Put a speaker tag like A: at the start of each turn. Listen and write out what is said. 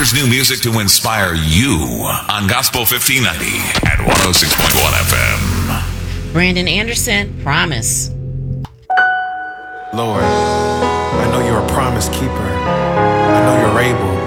A: There's new music to inspire you on Gospel 1590 at 106.1 FM.
B: Brandon Anderson, Promise.
C: Lord, I know you're a promise keeper. I know you're able.